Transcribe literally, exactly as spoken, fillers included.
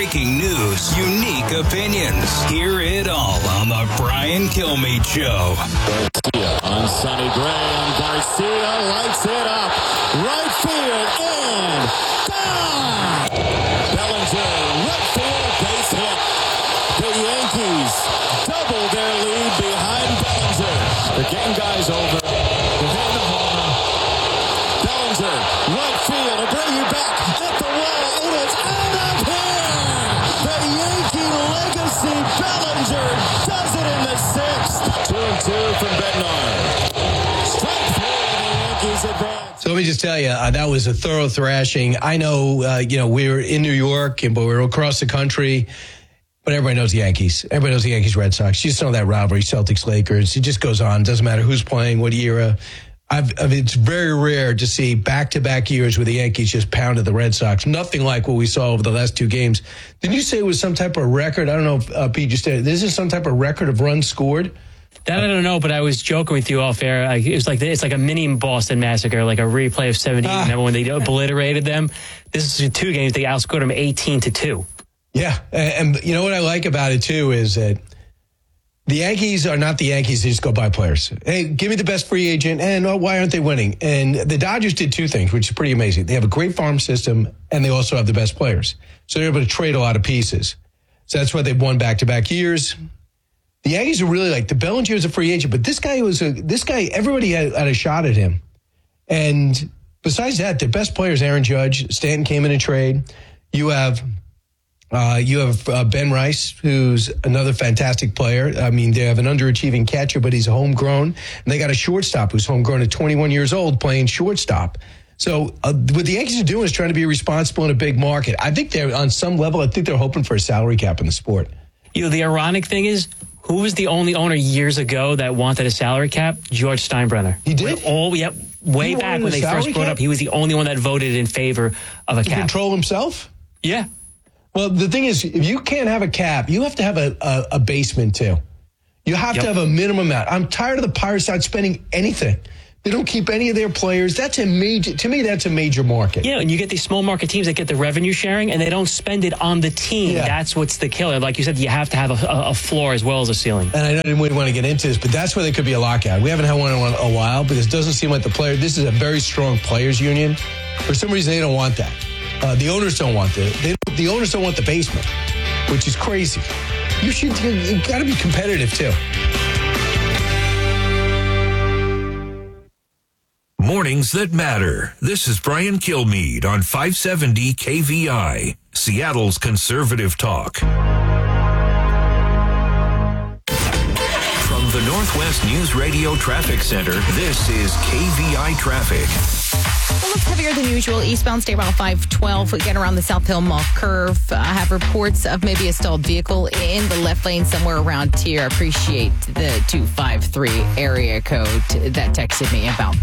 breaking news, unique opinions. Hear it all on the Brian Kilmeade Show. Garcia on Sonny Gray, and Garcia lights it up. Right field, and gone! Bellinger, right field, base hit. The Yankees double their lead behind Bellinger. The game guy's over. Within the homer. Bellinger, right field, to bring you back at the wall. It is out of here! The Yankee legacy, Bellinger, does it in the sixth. Two and two from Bednar. Strike three, and the Yankees advance. So let me just tell you, uh, that was a thorough thrashing. I know, uh, you know, we were in New York, and but we were across the country. But everybody knows the Yankees. Everybody knows the Yankees, Red Sox. You just know that rivalry, Celtics, Lakers. It just goes on. Doesn't matter who's playing, what era. I've, I mean, it's very rare to see back-to-back years where the Yankees just pounded the Red Sox. Nothing like what we saw over the last two games. Didn't you say it was some type of record? I don't know if uh, Pete just said, this is some type of record of runs scored? That I don't know, but I was joking with you off air. It was like it's like a mini Boston Massacre, like a replay of seventy. Ah. Remember when they obliterated them? This is two games. They outscored them eighteen to two. Yeah, and, and you know what I like about it, too, is that the Yankees are not the Yankees. They just go buy players. Hey, give me the best free agent, and oh, why aren't they winning? And the Dodgers did two things, which is pretty amazing. They have a great farm system, and they also have the best players. So they're able to trade a lot of pieces. So that's why they've won back-to-back years. The Yankees are really like, the Bellinger is a free agent, but this guy was a, this guy, everybody had, had a shot at him. And besides that, their best players, Aaron Judge, Stanton came in a trade. You have... Uh, you have uh, Ben Rice, who's another fantastic player. I mean, they have an underachieving catcher, but he's homegrown. And they got a shortstop who's homegrown at twenty-one years old playing shortstop. So uh, what the Yankees are doing is trying to be responsible in a big market. I think they're, on some level, I think they're hoping for a salary cap in the sport. You know, the ironic thing is, who was the only owner years ago that wanted a salary cap? George Steinbrenner. He did? All, yep, way back when they first brought it up, he was the only one that voted in favor of a to cap. Control himself? Yeah. Well, the thing is, if you can't have a cap, you have to have a, a, a basement, too. You have yep. to have a minimum amount. I'm tired of the Pirates not spending anything. They don't keep any of their players. That's a major, to me, that's a major market. Yeah, and you get these small market teams that get the revenue sharing, and they don't spend it on the team. Yeah. That's what's the killer. Like you said, you have to have a, a, a floor as well as a ceiling. And I know I didn't really want to get into this, but that's where there could be a lockout. We haven't had one in a while because it doesn't seem like the player, this is a very strong players union. For some reason, they don't want that. Uh, the owners don't want the they, the owners don't want the basement, which is crazy. You should you, you got to be competitive too. Mornings that matter. This is Brian Kilmeade on five seventy K V I, Seattle's conservative talk. From the Northwest News Radio Traffic Center, this is K V I Traffic. Well, it's heavier than usual. Eastbound State Route five twelve, again around the South Hill Mall curve. I have reports of maybe a stalled vehicle in the left lane somewhere around here. I appreciate the two five three area code that texted me about